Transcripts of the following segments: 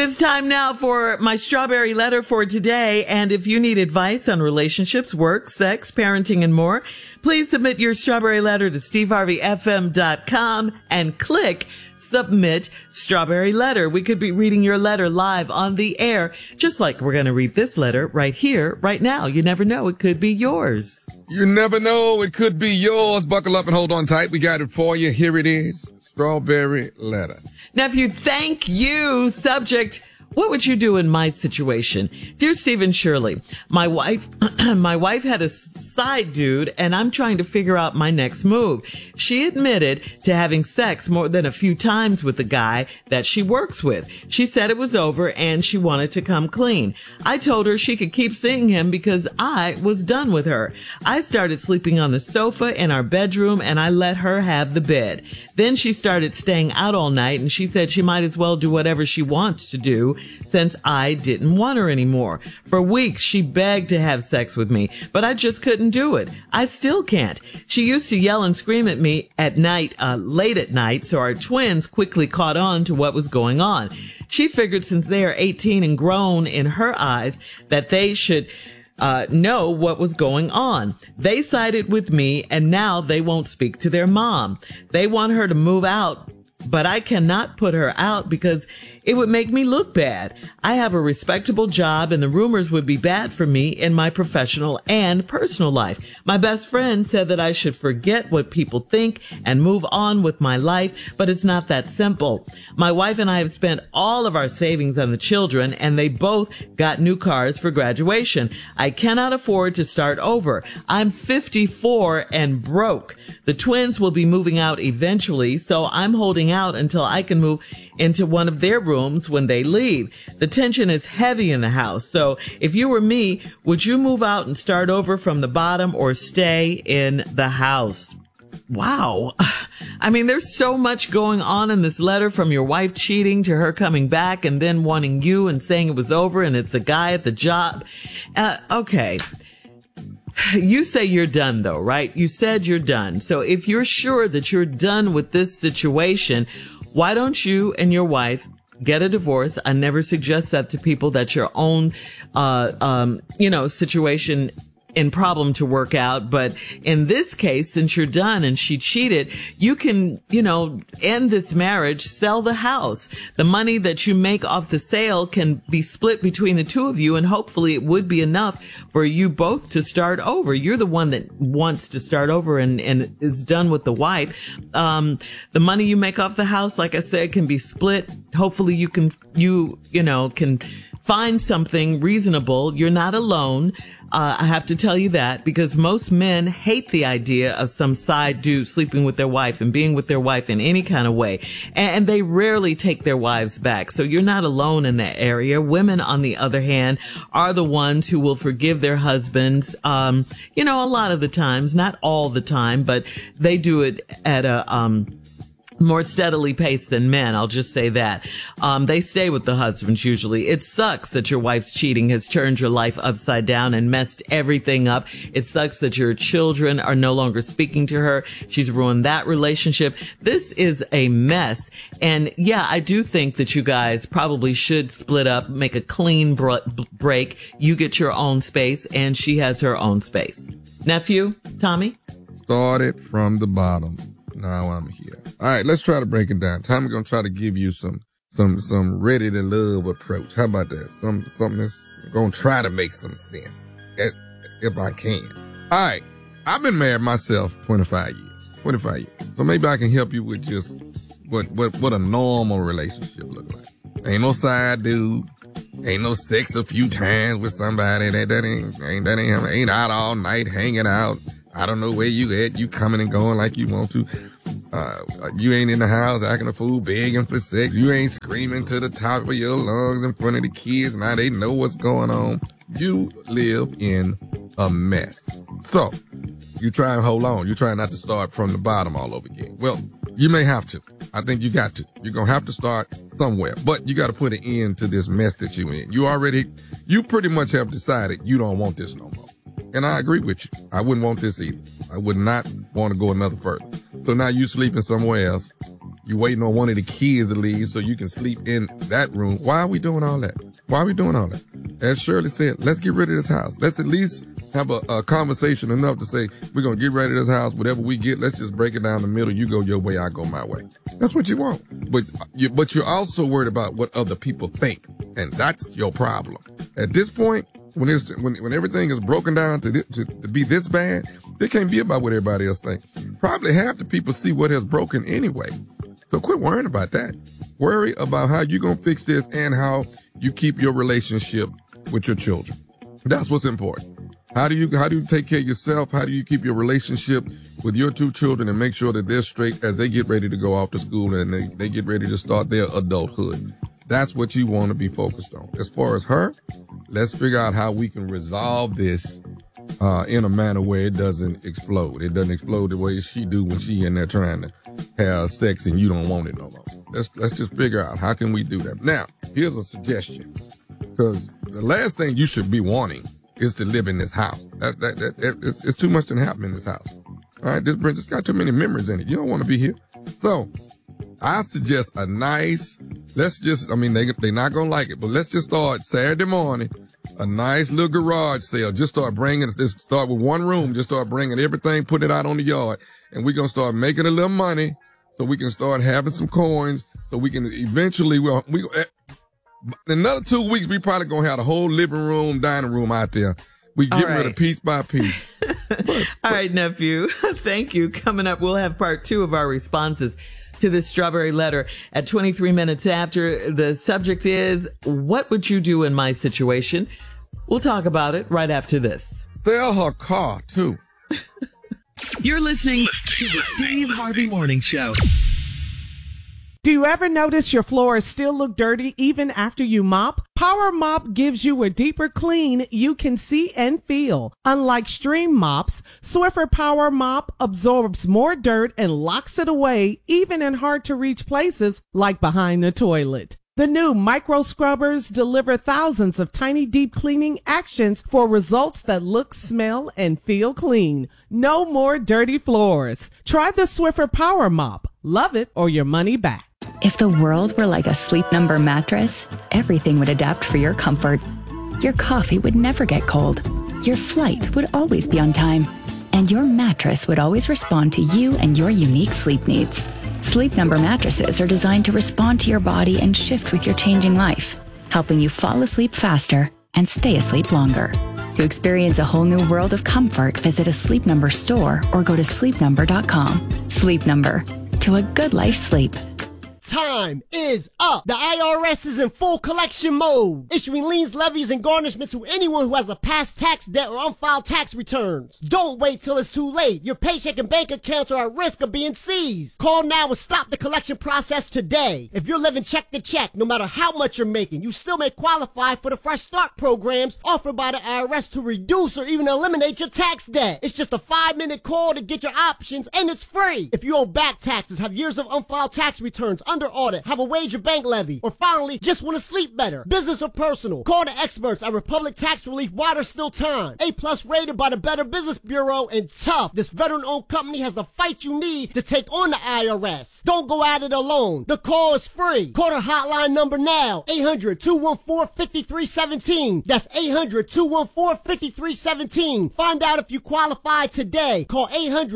is time now for my strawberry letter for today. And if you need advice on relationships, work, sex, parenting, and more, please submit your strawberry letter to steveharveyfm.com and click Submit Strawberry Letter. We could be reading your letter live on the air, just like we're going to read this letter right here, right now. You never know. It could be yours. You never know. It could be yours. Buckle up and hold on tight. We got it for you. Here it is. Strawberry Letter. Nephew, thank you. Subject: what would you do in my situation? Dear Stephen Shirley, my wife had a side dude and I'm trying to figure out my next move. She admitted to having sex more than a few times with the guy that she works with. She said it was over and she wanted to come clean. I told her she could keep seeing him because I was done with her. I started sleeping on the sofa in our bedroom and I let her have the bed. Then she started staying out all night and she said she might as well do whatever she wants to do since I didn't want her anymore. For weeks, she begged to have sex with me, but I just couldn't do it. I still can't. She used to yell and scream at me at night, late at night, so our twins quickly caught on to what was going on. She figured since they are 18 and grown in her eyes that they should know what was going on. They sided with me and now they won't speak to their mom. They want her to move out, but I cannot put her out because it would make me look bad. I have a respectable job and the rumors would be bad for me in my professional and personal life. My best friend said that I should forget what people think and move on with my life, but it's not that simple. My wife and I have spent all of our savings on the children and they both got new cars for graduation. I cannot afford to start over. I'm 54 and broke. The twins will be moving out eventually, so I'm holding out until I can move into one of their rooms when they leave. The tension is heavy in the house. So if you were me, would you move out and start over from the bottom or stay in the house? Wow. I mean, there's so much going on in this letter, from your wife cheating to her coming back and then wanting you and saying it was over and it's a guy at the job. Okay. You say you're done though, right? You said you're done. So if you're sure that you're done with this situation, why don't you and your wife get a divorce? I never suggest that to people. That's your own, situation and problem to work out. But in this case, since you're done and she cheated, you can, end this marriage, sell the house. The money that you make off the sale can be split between the two of you, and hopefully it would be enough for you both to start over. You're the one that wants to start over and is done with the wife. The money you make off the house, like I said, can be split. Hopefully you can find something reasonable. You're not alone. I have to tell you that, because most men hate the idea of some side dude sleeping with their wife and being with their wife in any kind of way. And they rarely take their wives back. So you're not alone in that area. Women, on the other hand, are the ones who will forgive their husbands. A lot of the times, not all the time, but they do it at a, more steadily paced than men. I'll just say that. They stay with the husbands usually. It sucks that your wife's cheating has turned your life upside down and messed everything up. It sucks that your children are no longer speaking to her. She's ruined that relationship. This is a mess. And yeah, I do think that you guys probably should split up, make a clean break. You get your own space and she has her own space. Nephew, Tommy? Started from the bottom. Now I'm here. All right, let's try to break it down. Tommy's gonna try to give you some ready to love approach. How about that? Something that's gonna try to make some sense, if I can. All right, I've been married myself 25 years. So maybe I can help you with just what a normal relationship look like. Ain't no side dude. Ain't no sex a few times with somebody. That ain't out all night hanging out. I don't know where you at. You coming and going like you want to. You ain't in the house acting a fool, begging for sex. You ain't screaming to the top of your lungs in front of the kids. Now they know what's going on. You live in a mess. So you try and hold on. You try not to start from the bottom all over again. Well, you may have to. I think you got to. You're going to have to start somewhere, but you got to put an end to this mess that you're in. You pretty much have decided you don't want this no more. And I agree with you. I wouldn't want this either. I would not want to go another further. So now you sleeping somewhere else you waiting on one of the kids to leave so you can sleep in that room. Why are we doing all that? Why are we doing all that? As Shirley said, let's get rid of this house. Let's at least have a conversation enough to say, we're going to get rid of this house. Whatever we get, let's just break it down the middle. You go your way, I go my way. That's what you want. But you're also worried about what other people think. And that's your problem. At this point, when everything is broken down to be this bad, it can't be about what everybody else thinks. Probably half the people see what has broken anyway. So quit worrying about that. Worry about how you're going to fix this and how you keep your relationship with your children. That's what's important. How do you take care of yourself? How do you keep your relationship with your two children and make sure that they're straight as they get ready to go off to school and they get ready to start their adulthood? That's what you want to be focused on. As far as her, let's figure out how we can resolve this in a manner where it doesn't explode. It doesn't explode the way she do when she in there trying to have sex and you don't want it no more. Let's just figure out how can we do that. Now, here's a suggestion, because the last thing you should be wanting is to live in this house. It's too much to happen in this house. All right, this got too many memories in it. You don't want to be here. So I suggest a nice, they're not going to like it, but let's just start Saturday morning, a nice little garage sale. Just start with one room. Just start bringing everything, put it out on the yard, and we're going to start making a little money so we can start having some coins so we can eventually, in another 2 weeks, we probably going to have the whole living room, dining room out there. We get rid of piece by piece. All right, nephew. Thank you. Coming up, we'll have part 2 of our responses to this strawberry letter at 23 minutes after. The subject is, what would you do in my situation? We'll talk about it right after this. Sell her car, too. You're listening to the Steve Harvey Morning Show. Do you ever notice your floors still look dirty even after you mop? Power Mop gives you a deeper clean you can see and feel. Unlike stream mops, Swiffer Power Mop absorbs more dirt and locks it away even in hard-to-reach places like behind the toilet. The new micro scrubbers deliver thousands of tiny deep cleaning actions for results that look, smell, and feel clean. No more dirty floors. Try the Swiffer Power Mop. Love it or your money back. If the world were like a Sleep Number mattress, everything would adapt for your comfort. Your coffee would never get cold. Your flight would always be on time. And your mattress would always respond to you and your unique sleep needs. Sleep Number mattresses are designed to respond to your body and shift with your changing life, helping you fall asleep faster and stay asleep longer. To experience a whole new world of comfort, visit a Sleep Number store or go to sleepnumber.com. Sleep Number. To a good life sleep. Time is up. The IRS is in full collection mode, issuing liens, levies, and garnishments to anyone who has a past tax debt or unfiled tax returns. Don't wait till it's too late. Your paycheck and bank accounts are at risk of being seized. Call now and stop the collection process today. If you're living check to check, no matter how much you're making, you still may qualify for the Fresh Start programs offered by the IRS to reduce or even eliminate your tax debt. It's just a 5-minute call to get your options, and it's free. If you owe back taxes, have years of unfiled tax returns, under audit, have a wage or bank levy, or finally just want to sleep better, business or personal, call the experts at Republic Tax Relief while there's still time. A+ rated by the Better Business Bureau, and tough. This veteran-owned company has the fight you need to take on the IRS. Don't go at it alone. The call is free. Call the hotline number now, 800-214-5317. That's 800-214-5317. Find out if you qualify today. Call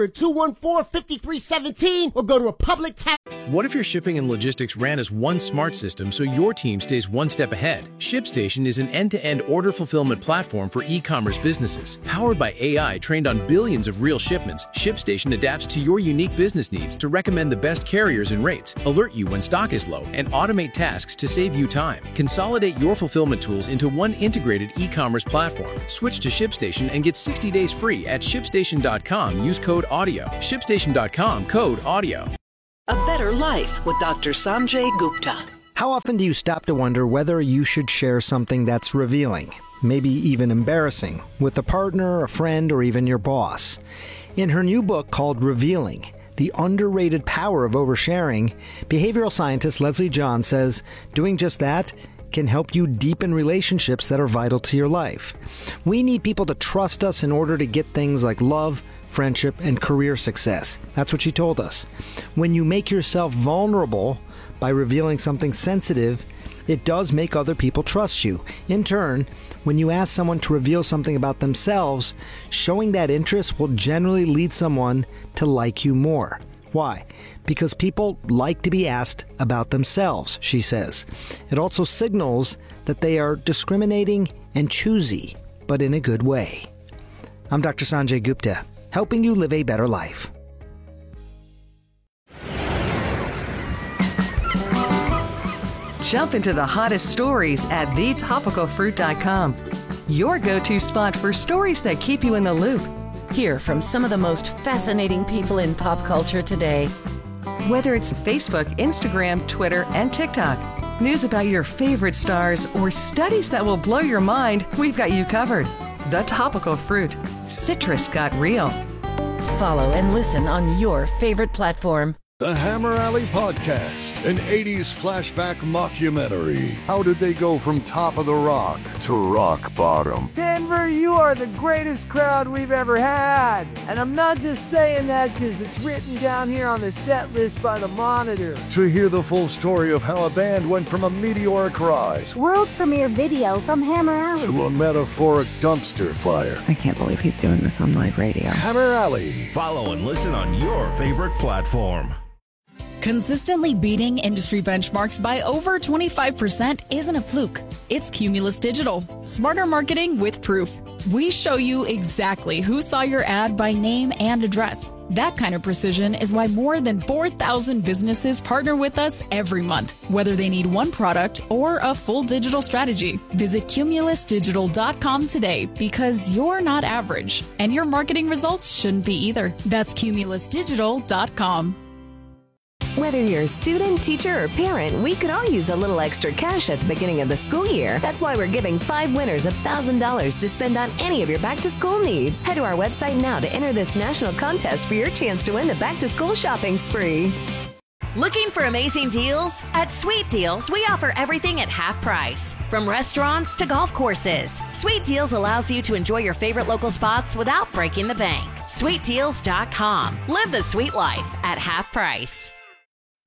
800-214-5317 or go to Republic Tax. What if your shipping and logistics ran as one smart system so your team stays one step ahead? ShipStation is an end-to-end order fulfillment platform for e-commerce businesses. Powered by AI trained on billions of real shipments, ShipStation adapts to your unique business needs to recommend the best carriers and rates, alert you when stock is low, and automate tasks to save you time. Consolidate your fulfillment tools into one integrated e-commerce platform. Switch to ShipStation and get 60 days free at ShipStation.com. Use code AUDIO. ShipStation.com, code AUDIO. A Better Life with Dr. Sanjay Gupta. How often do you stop to wonder whether you should share something that's revealing, maybe even embarrassing, with a partner, a friend, or even your boss? In her new book called Revealing, The Underrated Power of Oversharing, behavioral scientist Leslie John says doing just that can help you deepen relationships that are vital to your life. We need people to trust us in order to get things like love, friendship, and career success. That's what she told us. When you make yourself vulnerable by revealing something sensitive, it does make other people trust you. In turn, when you ask someone to reveal something about themselves, showing that interest will generally lead someone to like you more. Why? Because people like to be asked about themselves, she says. It also signals that they are discriminating and choosy, but in a good way. I'm Dr. Sanjay Gupta, helping you live a better life. Jump into the hottest stories at thetopicalfruit.com. Your go-to spot for stories that keep you in the loop. Hear from some of the most fascinating people in pop culture today. Whether it's Facebook, Instagram, Twitter, and TikTok, news about your favorite stars, or studies that will blow your mind, we've got you covered. The Topical Fruit. Citrus got real. Follow and listen on your favorite platform. The Hammer Alley Podcast, an 80s flashback mockumentary. How did they go from top of the rock to rock bottom? Denver, you are the greatest crowd we've ever had. And I'm not just saying that because it's written down here on the set list by the Monitor. To hear the full story of how a band went from a meteoric rise, world premiere video from Hammer Alley, to a metaphoric dumpster fire. I can't believe he's doing this on live radio. Hammer Alley. Follow and listen on your favorite platform. Consistently beating industry benchmarks by over 25% isn't a fluke. It's Cumulus Digital. Smarter marketing with proof. We show you exactly who saw your ad by name and address. That kind of precision is why more than 4,000 businesses partner with us every month, whether they need one product or a full digital strategy. Visit cumulusdigital.com today because you're not average, and your marketing results shouldn't be either. That's cumulusdigital.com. Whether you're a student, teacher, or parent, we could all use a little extra cash at the beginning of the school year. That's why we're giving 5 winners $1,000 to spend on any of your back-to-school needs. Head to our website now to enter this national contest for your chance to win the back-to-school shopping spree. Looking for amazing deals? At Sweet Deals, we offer everything at half price. From restaurants to golf courses, Sweet Deals allows you to enjoy your favorite local spots without breaking the bank. SweetDeals.com. Live the sweet life at half price.